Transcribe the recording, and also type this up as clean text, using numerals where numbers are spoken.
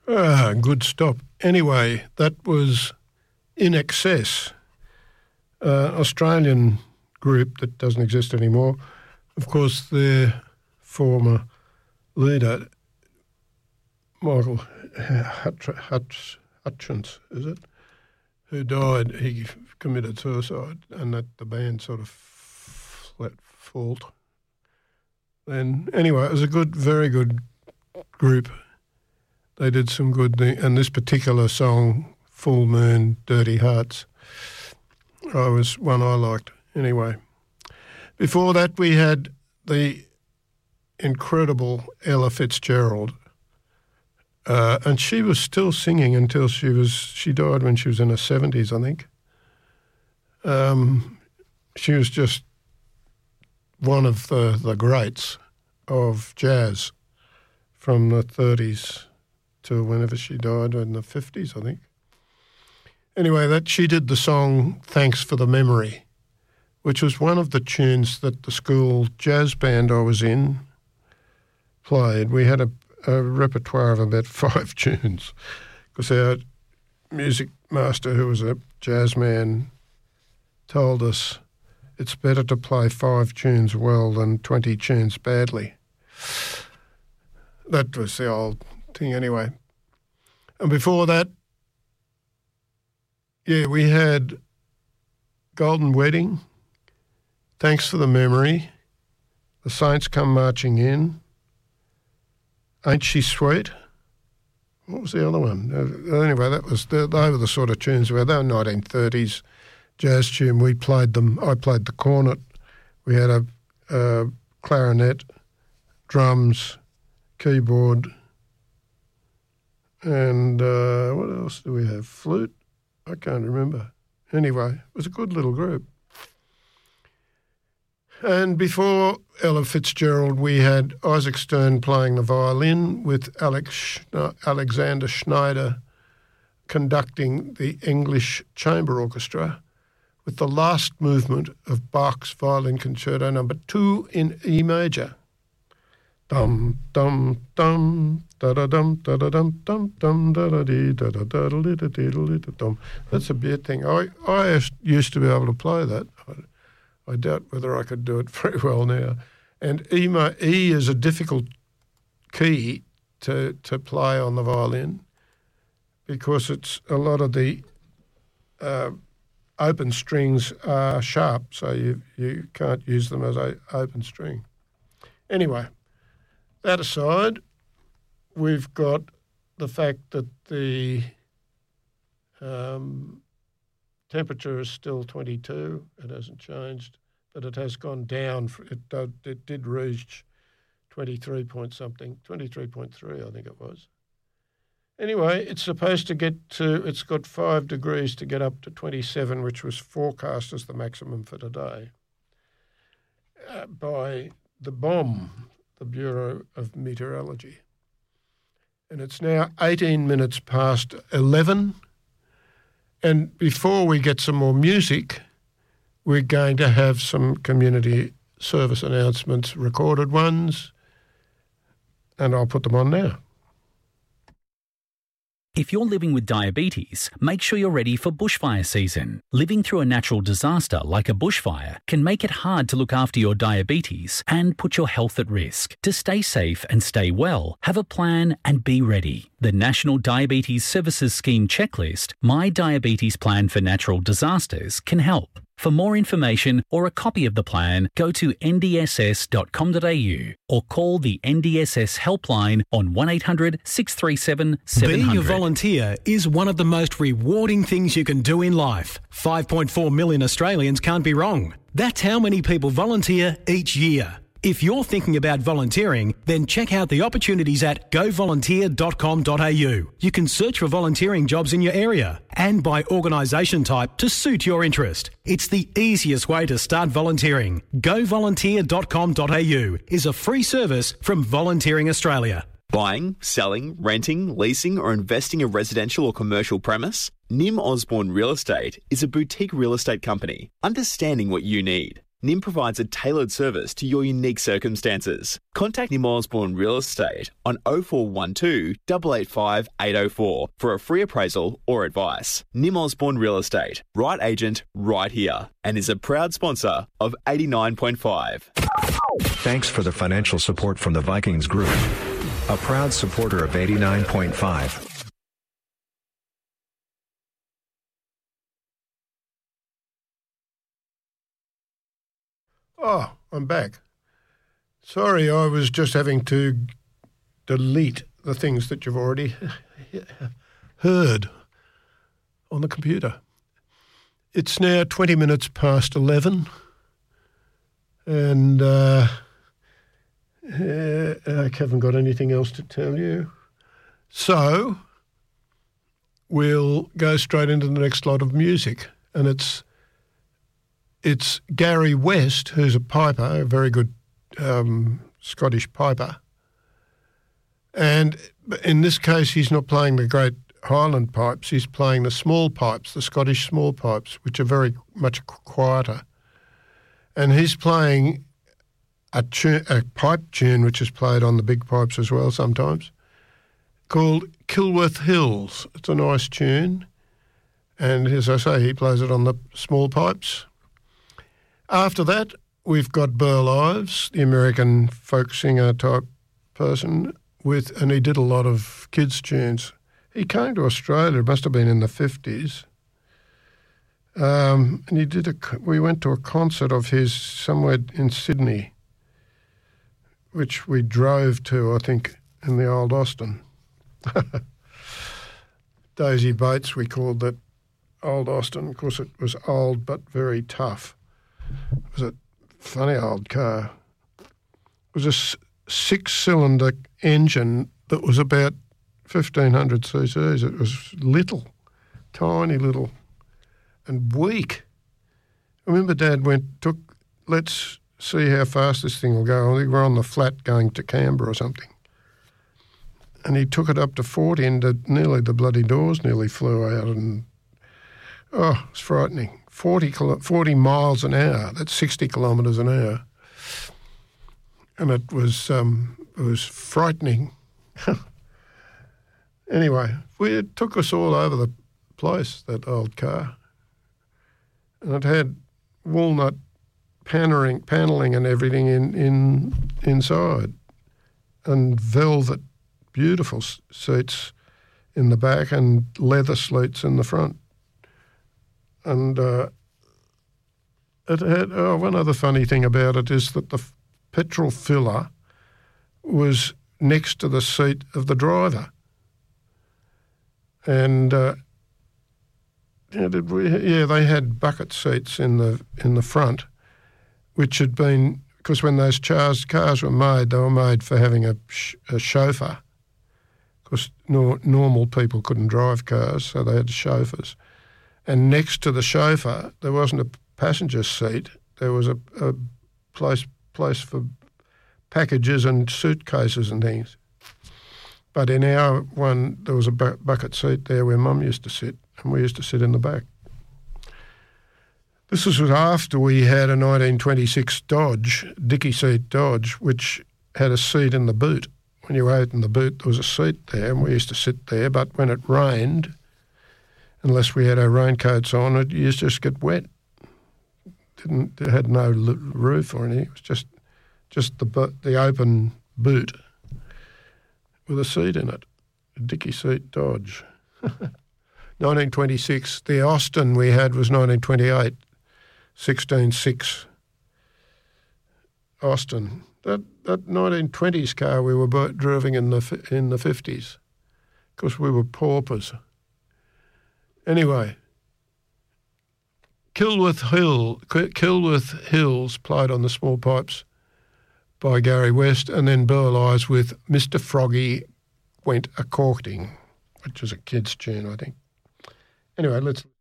Good stop. Anyway, that was In Excess, Australian group that doesn't exist anymore. Of course, their former leader, Michael Hutchence, is it? Who died, he committed suicide, and that the band sort of let fault. And anyway, it was a very good group. They did some good things, and this particular song, Full Moon, Dirty Hearts, was one I liked. Anyway, before that we had the incredible Ella Fitzgerald, and she was still singing until she died when she was in her 70s, I think. She was just one of the greats of jazz from the 30s to whenever she died, in the 50s, I think. Anyway, she did the song Thanks for the Memory, which was one of the tunes that the school jazz band I was in played. We had a repertoire of about 5 tunes because our music master, who was a jazz man, told us it's better to play 5 tunes well than 20 tunes badly. That was the old thing anyway. And before that, we had Golden Wedding, Thanks for the Memory, The Saints Come Marching In, Ain't She Sweet? What was the other one? Anyway, they were the sort of tunes where they were 1930s jazz tune. We played them. I played the cornet. We had a clarinet, drums, keyboard, and what else do we have? Flute? I can't remember. Anyway, it was a good little group. And before Ella Fitzgerald, we had Isaac Stern playing the violin with Alexander Schneider conducting the English Chamber Orchestra with the last movement of Bach's Violin Concerto No. 2 in E major. Dum dum dum da da dum da da dum dum dum da da dee da da da da da da dum. That's a bad thing. I used to be able to play that. I doubt whether I could do it very well now. And E is a difficult key to play on the violin because it's a lot of the open strings are sharp, so you can't use them as an open string. Anyway, that aside, we've got the fact that the temperature is still 22. It hasn't changed, but it has gone down. It did reach 23.3, I think it was. Anyway, it's supposed to it's got 5 degrees to get up to 27, which was forecast as the maximum for today by the BOM, the Bureau of Meteorology. And it's now 18 minutes past 11. And before we get some more music, we're going to have some community service announcements, recorded ones, and I'll put them on now. If you're living with diabetes, make sure you're ready for bushfire season. Living through a natural disaster like a bushfire can make it hard to look after your diabetes and put your health at risk. To stay safe and stay well, have a plan and be ready. The National Diabetes Services Scheme checklist, My Diabetes Plan for Natural Disasters, can help. For more information or a copy of the plan, go to ndss.com.au or call the NDSS helpline on 1800 637 700. Being a volunteer is one of the most rewarding things you can do in life. 5.4 million Australians can't be wrong. That's how many people volunteer each year. If you're thinking about volunteering, then check out the opportunities at govolunteer.com.au. You can search for volunteering jobs in your area and by organisation type to suit your interest. It's the easiest way to start volunteering. Govolunteer.com.au is a free service from Volunteering Australia. Buying, selling, renting, leasing or investing a residential or commercial premise? Nim Osborne Real Estate is a boutique real estate company, understanding what you need. NIM provides a tailored service to your unique circumstances. Contact NIM Osborne Real Estate on 0412 885 804 for a free appraisal or advice. NIM Osborne Real Estate, right agent, right here, and is a proud sponsor of 89.5. Thanks for the financial support from the Vikings Group, a proud supporter of 89.5. Oh, I'm back. Sorry, I was just having to delete the things that you've already heard on the computer. It's now 20 minutes past 11 and I haven't got anything else to tell you. So we'll go straight into the next lot of music, and it's Gary West, who's a piper, a very good Scottish piper. And in this case, he's not playing the great Highland pipes, he's playing the small pipes, the Scottish small pipes, which are very much quieter. And he's playing a pipe tune, which is played on the big pipes as well sometimes, called Kilworth Hills. It's a nice tune. And as I say, he plays it on the small pipes. After that, we've got Burl Ives, the American folk singer type person, and he did a lot of kids' tunes. He came to Australia, it must have been in the 50s, and we went to a concert of his somewhere in Sydney, which we drove to, I think, in the old Austin. Daisy Bates, we called that old Austin. Of course, it was old but very tough. It was a funny old car. It was a six-cylinder engine that was about 1,500 cc's. It was little, tiny little, and weak. I remember Dad let's see how fast this thing will go. I think we're on the flat going to Canberra or something. And he took it up to 40 and the bloody doors nearly flew out, and it's frightening. 40 miles an hour, that's 60 kilometres an hour. And it was frightening. Anyway, it took us all over the place, that old car. And it had walnut panelling and everything inside, and velvet, beautiful seats in the back and leather seats in the front. And it had one other funny thing about it is that the petrol filler was next to the seat of the driver. And they had bucket seats in the front, which had been, because when those cars were made, they were made for having a chauffeur, because normal people couldn't drive cars, so they had chauffeurs. And next to the chauffeur, there wasn't a passenger seat. There was a place for packages and suitcases and things. But in our one, there was a bucket seat there where Mum used to sit, and we used to sit in the back. This was after we had a 1926 Dodge, dicky seat Dodge, which had a seat in the boot. When you opened the boot, there was a seat there, and we used to sit there. But when it rained, unless we had our raincoats on, it used to just get wet. It had no roof or anything. It was just the open boot with a seat in it, a dicky seat Dodge. 1926. The Austin we had was 1928, 16.6 Austin. That 1920s car we were driving in the 50s, because we were paupers. Anyway, Kilworth Hills played on the small pipes by Gary West, and then Burl Ives with Mr. Froggy Went A-Corking, which is a kid's tune, I think. Anyway, let's...